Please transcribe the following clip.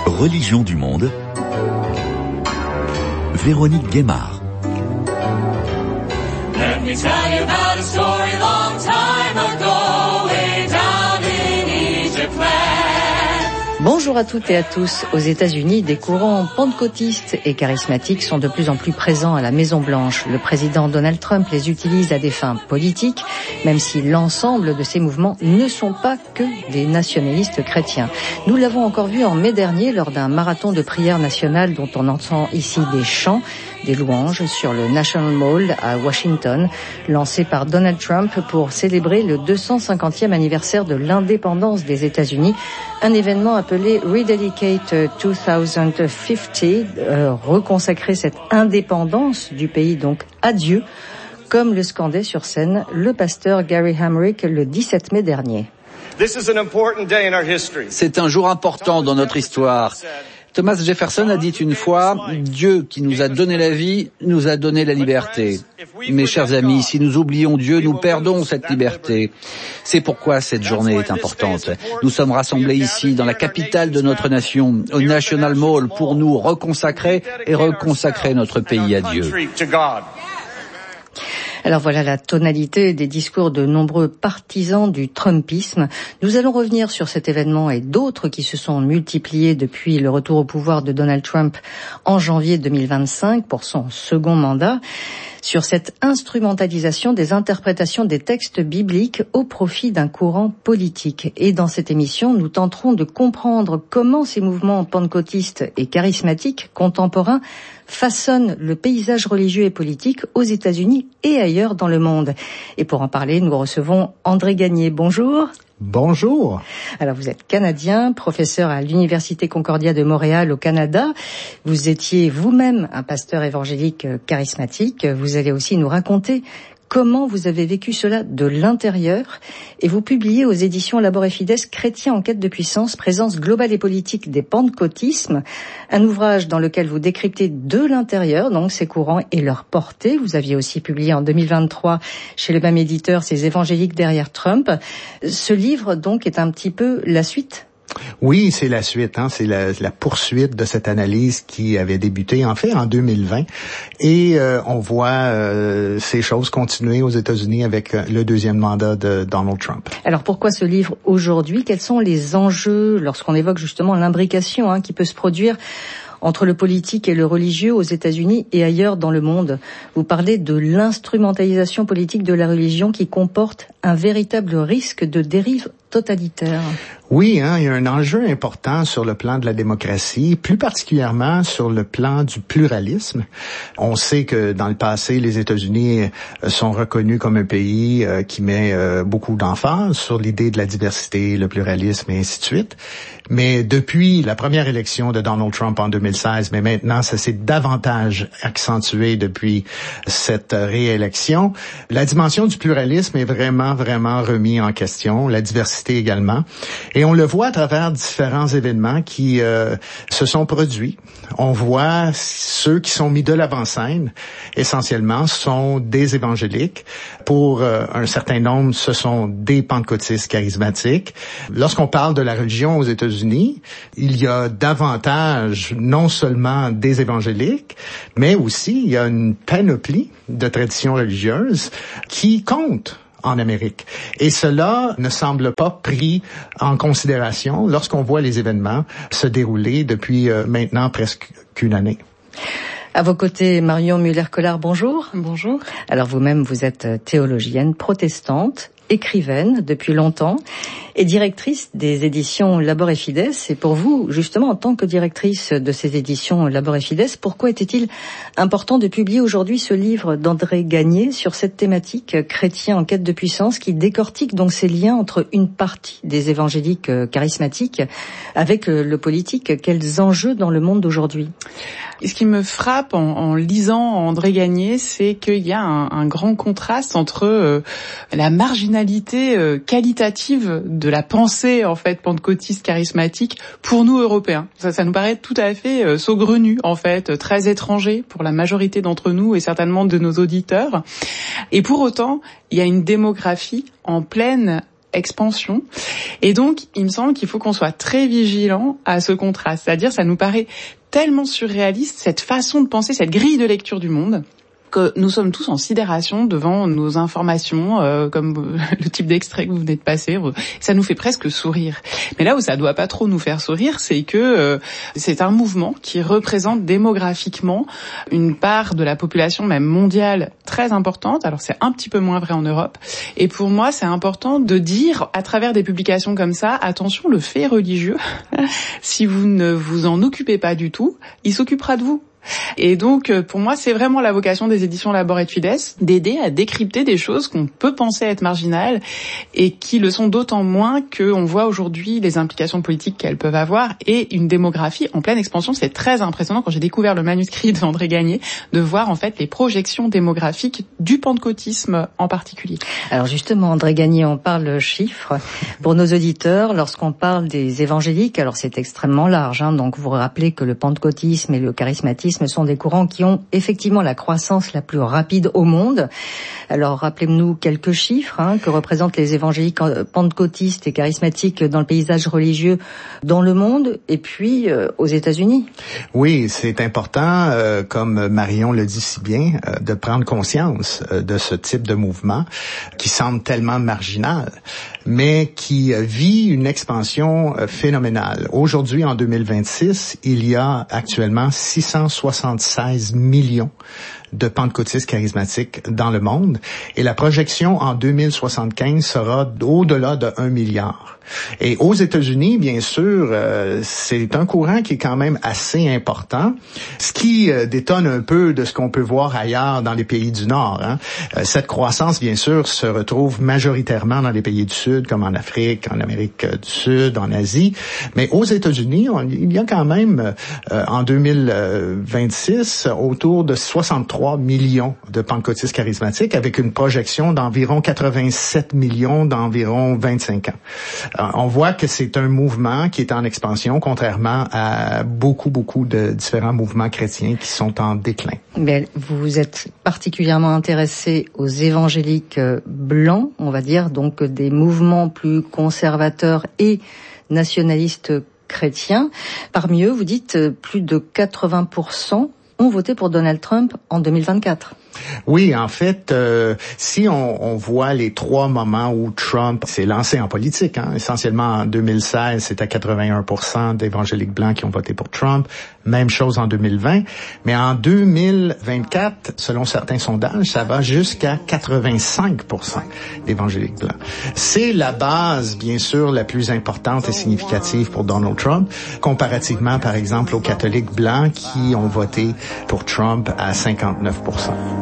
Religion du monde, Véronique Guémard. Let me tell you about a story long time ago, way down in Egypt land. Bonjour à toutes et à tous. Aux États-Unis, des courants pentecôtistes et charismatiques sont de plus en plus présents à la Maison-Blanche. Le président Donald Trump les utilise à des fins politiques, même si l'ensemble de ces mouvements ne sont pas que des nationalistes chrétiens. Nous l'avons encore vu en mai dernier lors d'un marathon de prière nationale dont on entend ici des chants, des louanges sur le National Mall à Washington, lancé par Donald Trump pour célébrer le 250e anniversaire de l'indépendance des États-Unis, un événement appelé Rededicate 2050, reconsacrer cette indépendance du pays donc à Dieu, comme le scandait sur scène le pasteur Gary Hamrick le 17 mai dernier. C'est un jour important dans notre histoire. Thomas Jefferson a dit une fois, Dieu qui nous a donné la vie, nous a donné la liberté. Mes chers amis, si nous oublions Dieu, nous perdons cette liberté. C'est pourquoi cette journée est importante. Nous sommes rassemblés ici, dans la capitale de notre nation, au National Mall, pour nous reconsacrer et reconsacrer notre pays à Dieu. Alors voilà la tonalité des discours de nombreux partisans du Trumpisme. Nous allons revenir sur cet événement et d'autres qui se sont multipliés depuis le retour au pouvoir de Donald Trump en janvier 2025 pour son second mandat, sur cette instrumentalisation des interprétations des textes bibliques au profit d'un courant politique. Et dans cette émission, nous tenterons de comprendre comment ces mouvements pentecôtistes et charismatiques contemporains façonnent le paysage religieux et politique aux États-Unis et ailleurs dans le monde. Et pour en parler, nous recevons André Gagné. Bonjour. Bonjour. Alors vous êtes canadien, professeur à l'Université Concordia de Montréal au Canada. Vous étiez vous-même un pasteur évangélique charismatique. Vous allez aussi nous raconter comment vous avez vécu cela de l'intérieur, et vous publiez aux éditions Labor et Fides Chrétiens en quête de puissance, présence globale et politique des pentecôtismes, un ouvrage dans lequel vous décryptez de l'intérieur donc ces courants et leur portée. Vous aviez aussi publié en 2023 chez le même éditeur Ces évangéliques derrière Trump. Ce livre donc est un petit peu la suite. Oui, c'est la suite, c'est la poursuite de cette analyse qui avait débuté en fait en 2020, et on voit ces choses continuer aux États-Unis avec le deuxième mandat de Donald Trump. Alors pourquoi ce livre aujourd'hui? Quels sont les enjeux lorsqu'on évoque justement l'imbrication qui peut se produire entre le politique et le religieux aux États-Unis et ailleurs dans le monde? Vous parlez de l'instrumentalisation politique de la religion qui comporte un véritable risque de dérive totalitaire. Oui, il y a un enjeu important sur le plan de la démocratie, plus particulièrement sur le plan du pluralisme. On sait que dans le passé, les États-Unis sont reconnus comme un pays qui met beaucoup d'emphase sur l'idée de la diversité, le pluralisme et ainsi de suite. Mais depuis la première élection de Donald Trump en 2016, mais maintenant ça s'est davantage accentué depuis cette réélection, la dimension du pluralisme est vraiment remise en question, la diversité également. Et on le voit à travers différents événements qui se sont produits. On voit ceux qui sont mis de l'avant-scène, essentiellement, sont des évangéliques. Pour un certain nombre, ce sont des pentecôtistes charismatiques. Lorsqu'on parle de la religion aux États-Unis, il y a davantage non seulement des évangéliques, mais aussi il y a une panoplie de traditions religieuses qui comptent en Amérique. Et cela ne semble pas pris en considération lorsqu'on voit les événements se dérouler depuis maintenant presque qu'une année. À vos côtés, Marion Muller-Collard, bonjour. Bonjour. Alors vous-même, vous êtes théologienne, protestante, écrivaine depuis longtemps et directrice des éditions Labor et Fides. Et pour vous, justement, en tant que directrice de ces éditions Labor et Fides, pourquoi était-il important de publier aujourd'hui ce livre d'André Gagné sur cette thématique chrétien en quête de puissance qui décortique donc ces liens entre une partie des évangéliques charismatiques avec le politique? Quels enjeux dans le monde d'aujourd'hui? Ce qui me frappe en lisant André Gagné, c'est qu'il y a un grand contraste entre la marginalité qualitative de la pensée en fait pentecôtiste charismatique pour nous Européens. Ça nous paraît tout à fait saugrenu en fait, très étranger pour la majorité d'entre nous et certainement de nos auditeurs. Et pour autant, il y a une démographie en pleine expansion. Et donc, il me semble qu'il faut qu'on soit très vigilant à ce contraste. C'est-à-dire, ça nous paraît tellement surréaliste, cette façon de penser, cette grille de lecture du monde, que nous sommes tous en sidération devant nos informations, comme le type d'extrait que vous venez de passer. Ça nous fait presque sourire. Mais là où ça doit pas trop nous faire sourire, c'est que c'est un mouvement qui représente démographiquement une part de la population même mondiale très importante. Alors c'est un petit peu moins vrai en Europe. Et pour moi, c'est important de dire, à travers des publications comme ça, attention, le fait religieux, si vous ne vous en occupez pas du tout, il s'occupera de vous. Et donc, pour moi, c'est vraiment la vocation des éditions Labor et Fides, d'aider à décrypter des choses qu'on peut penser être marginales et qui le sont d'autant moins qu'on voit aujourd'hui les implications politiques qu'elles peuvent avoir et une démographie en pleine expansion. C'est très impressionnant quand j'ai découvert le manuscrit d'André Gagné de voir en fait les projections démographiques du pentecôtisme en particulier. Alors justement, André Gagné, on parle chiffres. Pour nos auditeurs, lorsqu'on parle des évangéliques, alors c'est extrêmement large, donc vous rappelez que le pentecôtisme et le charismatisme sont des courants qui ont effectivement la croissance la plus rapide au monde. Alors rappelez-nous quelques chiffres que représentent les évangéliques pentecôtistes et charismatiques dans le paysage religieux dans le monde et puis aux États-Unis. Oui, c'est important, comme Marion le dit si bien, de prendre conscience de ce type de mouvement qui semble tellement marginal, mais qui vit une expansion phénoménale. Aujourd'hui, en 2026, il y a actuellement 676 millions de pentecôtistes charismatiques dans le monde. Et la projection en 2075 sera au-delà de 1 milliard. Et aux États-Unis, bien sûr, c'est un courant qui est quand même assez important, ce qui détonne un peu de ce qu'on peut voir ailleurs dans les pays du Nord. Cette croissance, bien sûr, se retrouve majoritairement dans les pays du Sud, comme en Afrique, en Amérique du Sud, en Asie. Mais aux États-Unis, il y a quand même, en 2026, autour de 63 millions de pentecôtistes charismatiques, avec une projection d'environ 87 millions d'environ 25 ans. On voit que c'est un mouvement qui est en expansion, contrairement à beaucoup de différents mouvements chrétiens qui sont en déclin. Mais vous êtes particulièrement intéressé aux évangéliques blancs, on va dire, donc des mouvements plus conservateurs et nationalistes chrétiens. Parmi eux, vous dites plus de 80% ont voté pour Donald Trump en 2024. Oui, en fait, si on voit les 3 moments où Trump s'est lancé en politique, essentiellement en 2016, c'était 81% d'évangéliques blancs qui ont voté pour Trump, même chose en 2020, mais en 2024, selon certains sondages, ça va jusqu'à 85% d'évangéliques blancs. C'est la base, bien sûr, la plus importante et significative pour Donald Trump, comparativement, par exemple, aux catholiques blancs qui ont voté pour Trump à 59%.